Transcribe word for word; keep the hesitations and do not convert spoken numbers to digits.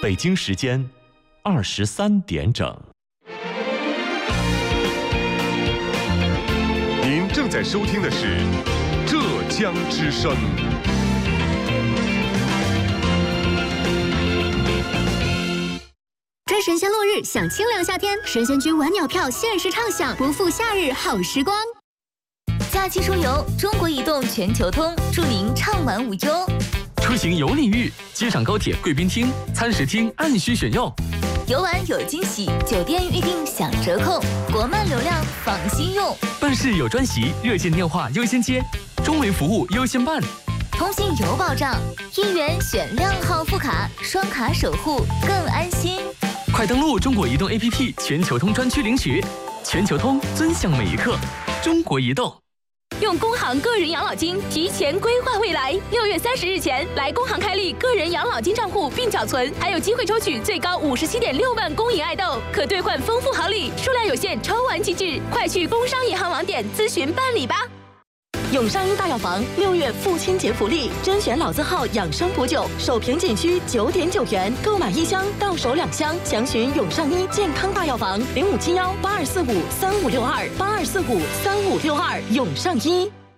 北京时间二十三点整。 您正在收听的是浙江之声。 追神仙落日，享清凉夏天，神仙居晚鸟票限时畅享，不负夏日好时光。 假期出游，中国移动全球通，祝您畅玩无忧。 出行有礼遇，机场高铁贵宾厅、餐食厅按需选用。 游玩有惊喜，酒店预订享折扣，国漫流量放心用。 办事有专席，热线电话优先接，中维服务优先办。 通信有保障，一元选靓号副卡，双卡守护更安心。 快登录中国移动 A P P 全球通专区领取，全球通尊享每一刻。中国移动。 用工行个人养老金提前规划未来，六月三十日前来工行开立个人养老金账户并缴存，还有机会抽取最高五十七点六万公银爱豆，可兑换丰富好礼，数量有限，抽完即止，快去工商银行网点咨询办理吧。 永善一大药房六月父亲节福利，甄选老字号养生补酒，首瓶仅需九点九元，购买一箱到手两箱。详询永善一健康大药房零五七幺八二四五三五六二八二四五三五六二永善一。